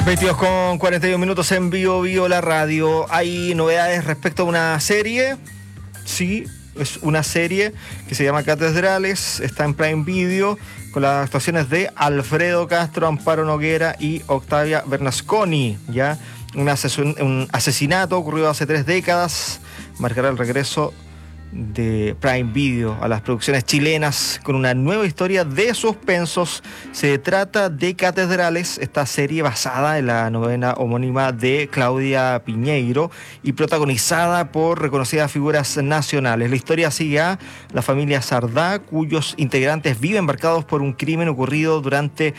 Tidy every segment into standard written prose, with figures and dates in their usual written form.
22:41 en Bio la radio. Hay novedades respecto a una serie. Sí, es una serie que se llama Catedrales. Está en Prime Video con las actuaciones de Alfredo Castro, Amparo Noguera y Octavia Bernasconi. ¿Ya? Un asesinato ocurrido hace 3 décadas marcará el regreso de Prime Video a las producciones chilenas con una nueva historia de suspensos. Se trata de Catedrales, esta serie basada en la novela homónima de Claudia Piñeiro y protagonizada por reconocidas figuras nacionales. La historia sigue a la familia Sardá, cuyos integrantes viven marcados por un crimen ocurrido durante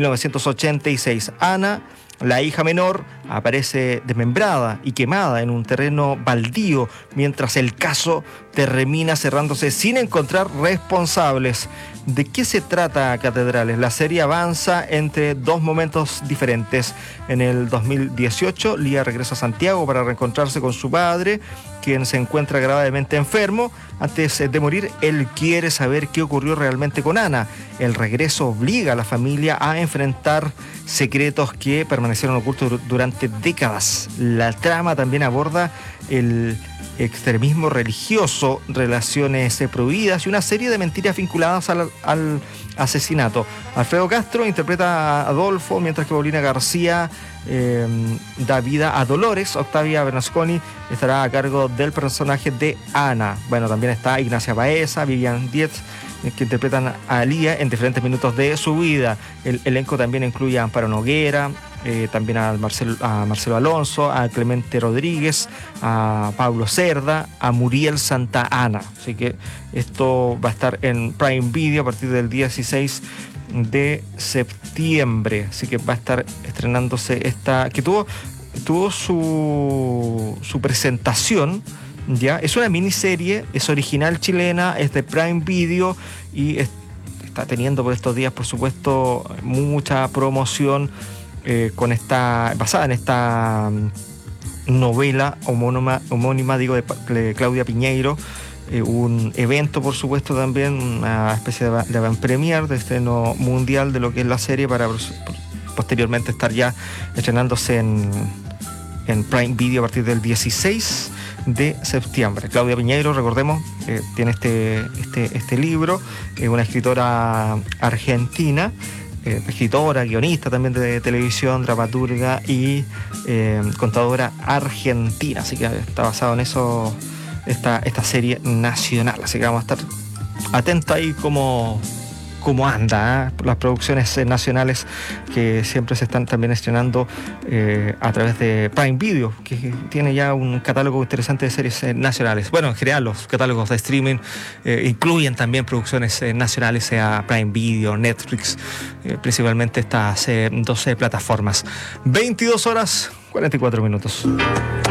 1986. Ana, la hija menor, aparece desmembrada y quemada en un terreno baldío, mientras el caso termina cerrándose sin encontrar responsables. ¿De qué se trata Catedrales? La serie avanza entre dos momentos diferentes. En el 2018, Lía regresa a Santiago para reencontrarse con su padre, quien se encuentra gravemente enfermo. Antes de morir, él quiere saber qué ocurrió realmente con Ana. El regreso obliga a la familia a enfrentar secretos que permanecieron ocultos durante décadas. La trama también aborda el extremismo religioso, relaciones prohibidas y una serie de mentiras vinculadas al asesinato. Alfredo Castro interpreta a Adolfo, mientras que Paulina García da vida a Dolores. Octavia Bernasconi estará a cargo del personaje de Ana. Bueno, también está Ignacia Baeza, Vivian Dietz, que interpretan a Lía en diferentes minutos de su vida. El elenco también incluye a Amparo Noguera, también a Marcelo Alonso, a Clemente Rodríguez, a Pablo Cerda, a Muriel Santa Ana. Así que esto va a estar en Prime Video a partir del 16 de septiembre. Así que va a estar estrenándose esta, que tuvo su presentación. Ya, es una miniserie, es original chilena, es de Prime Video y está teniendo por estos días, por supuesto, mucha promoción basada en esta novela homónima de Claudia Piñeiro. Un evento, por supuesto, también una especie de avant premier, de estreno mundial de lo que es la serie, para posteriormente estar ya estrenándose en Prime Video a partir del 16 de septiembre. Claudia Piñeiro, recordemos, tiene este libro, una escritora argentina, escritora, guionista también de televisión, dramaturga y contadora argentina. Así que está basado en eso esta serie nacional. Así que vamos a estar atentos ahí cómo anda, las producciones nacionales que siempre se están también estrenando a través de Prime Video, que tiene ya un catálogo interesante de series nacionales. Bueno, en general los catálogos de streaming incluyen también producciones nacionales, sea Prime Video, Netflix, principalmente estas 12 plataformas. 22:44.